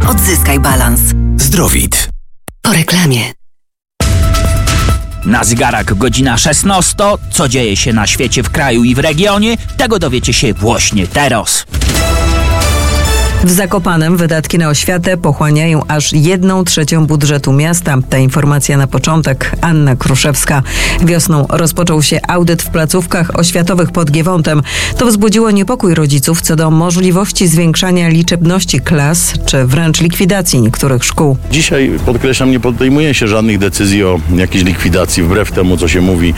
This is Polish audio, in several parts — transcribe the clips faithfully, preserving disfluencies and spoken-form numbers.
Odzyskaj balans. Zdrowit. Po reklamie. Na zegarach godzina szesnasta. Co dzieje się na świecie, w kraju i w regionie? Tego dowiecie się właśnie teraz. W Zakopanem wydatki na oświatę pochłaniają aż jedną trzecią budżetu miasta. Ta informacja na początek. Anna Kruszewska. Wiosną rozpoczął się audyt w placówkach oświatowych pod Giewątem. To wzbudziło niepokój rodziców co do możliwości zwiększania liczebności klas, czy wręcz likwidacji niektórych szkół. Dzisiaj, podkreślam, nie podejmuje się żadnych decyzji o jakiejś likwidacji, wbrew temu, co się mówi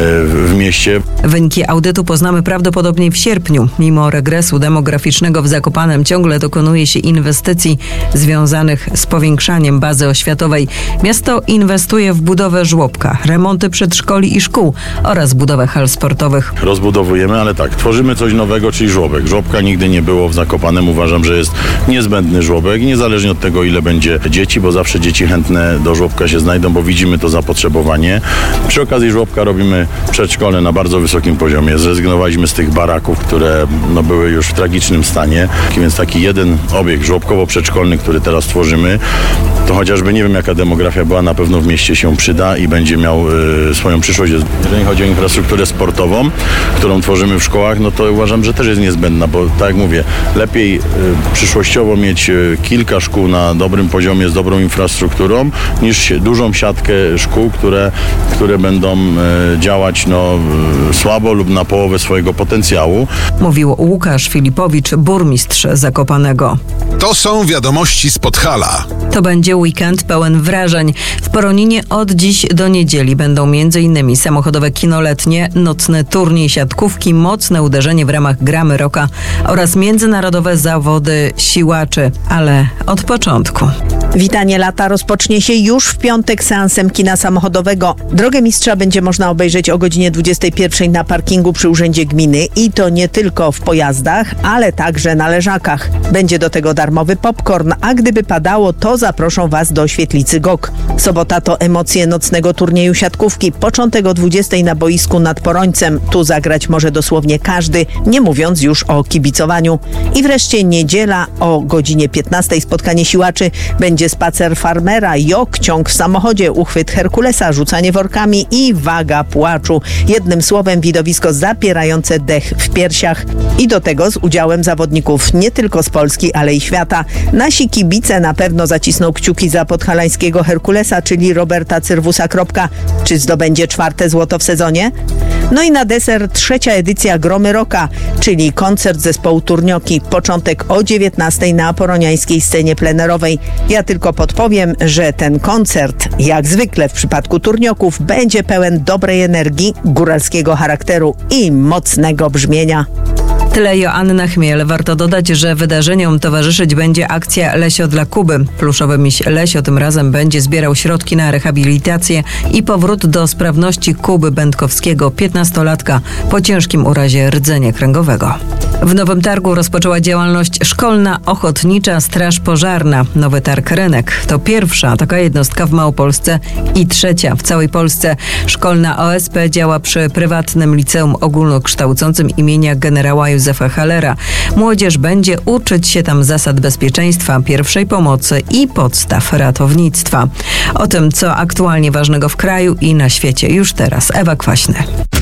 w mieście. Wyniki audytu poznamy prawdopodobnie w sierpniu. Mimo regresu demograficznego w Zakopanem ciągle dokonuje się inwestycji związanych z powiększaniem bazy oświatowej. Miasto inwestuje w budowę żłobka, remonty przedszkoli i szkół oraz budowę hal sportowych. Rozbudowujemy, ale tak, tworzymy coś nowego, czyli żłobek. Żłobka nigdy nie było w Zakopanem. Uważam, że jest niezbędny żłobek, niezależnie od tego, ile będzie dzieci, bo zawsze dzieci chętne do żłobka się znajdą, bo widzimy to zapotrzebowanie. Przy okazji żłobka robimy przedszkole na bardzo wysokim poziomie. Zrezygnowaliśmy z tych baraków, które no, były już w tragicznym stanie, więc taki jeden obiekt żłobkowo-przedszkolny, który teraz tworzymy, to chociażby nie wiem, jaka demografia była, na pewno w mieście się przyda i będzie miał y, swoją przyszłość. Jeżeli chodzi o infrastrukturę sportową, którą tworzymy w szkołach, no to uważam, że też jest niezbędna, bo tak jak mówię, lepiej y, przyszłościowo mieć y, kilka szkół na dobrym poziomie, z dobrą infrastrukturą, niż dużą siatkę szkół, które, które będą y, działać no, y, słabo lub na połowę swojego potencjału. Mówił Łukasz Filipowicz, burmistrz Zakopanego. To są wiadomości z Podhala. To będzie weekend pełen wrażeń. W Poroninie od dziś do niedzieli będą między innymi samochodowe kino letnie, nocny turniej siatkówki, mocne uderzenie w ramach Gramy Rocka oraz międzynarodowe zawody siłaczy. Ale od początku. Witanie lata rozpocznie się już w piątek seansem kina samochodowego. Drogę Mistrza będzie można obejrzeć o godzinie dwudziestej pierwszej na parkingu przy Urzędzie Gminy i to nie tylko w pojazdach, ale także na leżakach. Będzie do tego darmowy popcorn, a gdyby padało, to zaproszą Was do Świetlicy G O K. Sobota to emocje nocnego turnieju siatkówki. Początek o dwudziestej na boisku nad Porońcem. Tu zagrać może dosłownie każdy, nie mówiąc już o kibicowaniu. I wreszcie niedziela o godzinie piętnastej spotkanie siłaczy. Będzie spacer farmera, jok, ciąg w samochodzie, uchwyt Herkulesa, rzucanie workami i waga płaczu. Jednym słowem widowisko zapierające dech w piersiach. I do tego z udziałem zawodników nie tylko z Polski, ale i świata. Nasi kibice na pewno zacisną kciuki za podhalańskiego Herkulesa, czyli Roberta Cyrwusa-Kropka. Czy zdobędzie czwarte złoto w sezonie? No i na deser trzecia edycja Gromy Rocka, czyli koncert zespołu Turnioki. Początek o dziewiętnastej na poroniańskiej scenie plenerowej. Ja tylko podpowiem, że ten koncert, jak zwykle w przypadku Turnioków, będzie pełen dobrej energii, góralskiego charakteru i mocnego brzmienia. Tyle Joanna Chmiel. Warto dodać, że wydarzeniom towarzyszyć będzie akcja Lesio dla Kuby. Pluszowy miś Lesio tym razem będzie zbierał środki na rehabilitację i powrót do sprawności Kuby Będkowskiego, piętnastolatka po ciężkim urazie rdzenia kręgowego. W Nowym Targu rozpoczęła działalność Szkolna Ochotnicza Straż Pożarna. Nowy Targ Rynek to pierwsza taka jednostka w Małopolsce i trzecia w całej Polsce. Szkolna O S P działa przy prywatnym liceum ogólnokształcącym imienia generała Józefa Hallera. Młodzież będzie uczyć się tam zasad bezpieczeństwa, pierwszej pomocy i podstaw ratownictwa. O tym, co aktualnie ważnego w kraju i na świecie, już teraz Ewa Kwaśny.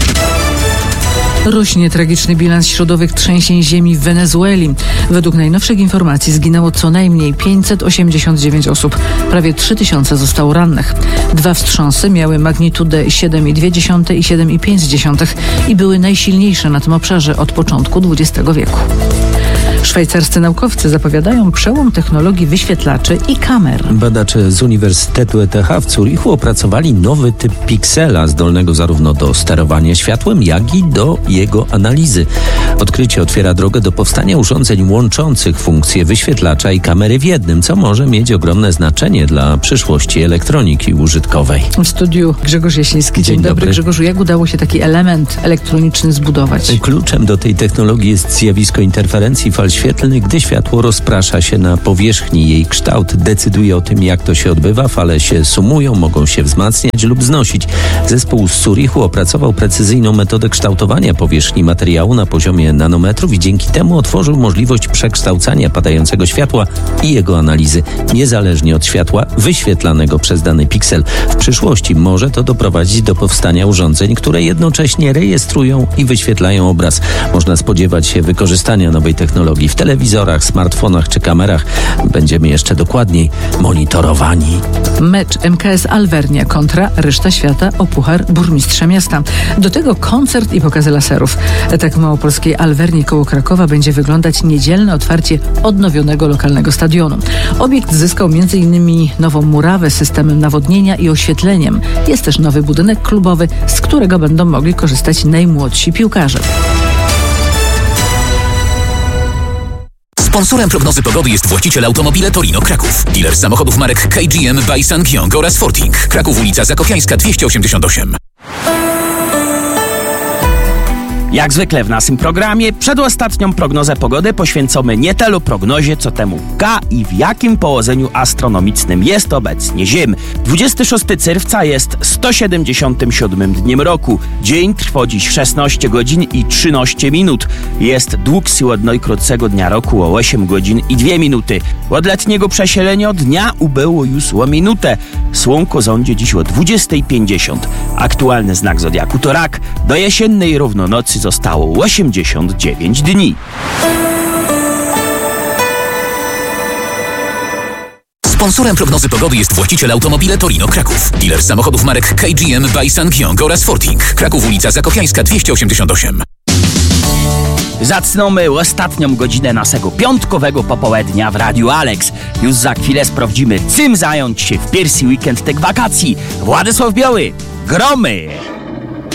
Rośnie tragiczny bilans środowych trzęsień ziemi w Wenezueli. Według najnowszych informacji zginęło co najmniej pięćset osiemdziesiąt dziewięć osób. Prawie trzy tysiące zostało rannych. Dwa wstrząsy miały magnitudę siedem i dwie dziesiąte i siedem i pięć dziesiątych i były najsilniejsze na tym obszarze od początku dwudziestego wieku. Szwajcarscy naukowcy zapowiadają przełom technologii wyświetlaczy i kamer. Badacze z Uniwersytetu E T H w Zurichu opracowali nowy typ piksela, zdolnego zarówno do sterowania światłem, jak i do jego analizy. Odkrycie otwiera drogę do powstania urządzeń łączących funkcje wyświetlacza i kamery w jednym, co może mieć ogromne znaczenie dla przyszłości elektroniki użytkowej. W studiu Grzegorz Jasiński. Dzień, Dzień dobry. dobry Grzegorzu. Jak udało się taki element elektroniczny zbudować? Kluczem do tej technologii jest zjawisko interferencji falsywnej świetlny, gdy światło rozprasza się na powierzchni. Jej kształt decyduje o tym, jak to się odbywa. Fale się sumują, mogą się wzmacniać lub znosić. Zespół z Zurichu opracował precyzyjną metodę kształtowania powierzchni materiału na poziomie nanometrów i dzięki temu otworzył możliwość przekształcania padającego światła i jego analizy, niezależnie od światła wyświetlanego przez dany piksel. W przyszłości może to doprowadzić do powstania urządzeń, które jednocześnie rejestrują i wyświetlają obraz. Można spodziewać się wykorzystania nowej technologii w telewizorach, smartfonach czy kamerach. Będziemy jeszcze dokładniej monitorowani. Mecz M K S Alvernia kontra reszta świata o puchar burmistrza miasta. Do tego koncert i pokazy laserów. Tak w małopolskiej Alverni koło Krakowa będzie wyglądać niedzielne otwarcie odnowionego lokalnego stadionu. Obiekt zyskał między innymi nową murawę z systemem nawodnienia i oświetleniem. Jest też nowy budynek klubowy, z którego będą mogli korzystać najmłodsi piłkarze. Sponsorem prognozy pogody jest właściciel Automobile Torino Kraków. Dealer samochodów marek K G M, Bajsan, Kyong oraz Forting. Kraków, ulica Zakopiańska dwieście osiemdziesiąt osiem. Jak zwykle w naszym programie przedostatnią prognozę pogody poświęcamy nie tyle prognozie, co temu K i w jakim położeniu astronomicznym jest obecnie Ziem. dwudziestego szóstego czerwca jest sto siedemdziesiątym siódmym dniem roku. Dzień trwa dziś szesnaście godzin i trzynaście minut. Jest dłuższy od najkrótszego dnia roku o osiem godzin i dwie minuty. Od letniego przesilenia dnia ubyło już o minutę. Słonko ządzie dziś o dwudziestej pięćdziesiąt. Aktualny znak zodiaku to rak. Do jesiennej równonocy zostało osiemdziesiąt dziewięć dni. Sponsorem prognozy pogody jest właściciel Automobile Torino Kraków. Dealer samochodów marek K G M, Bajsan, Kyong oraz Forting. Kraków, ulica Zakopiańska dwieście osiemdziesiąt osiem. Zaczynamy ostatnią godzinę naszego piątkowego popołudnia w Radiu Alex. Już za chwilę sprawdzimy, czym zająć się w pierwszy weekend tych wakacji. Władysław Biały, gromy!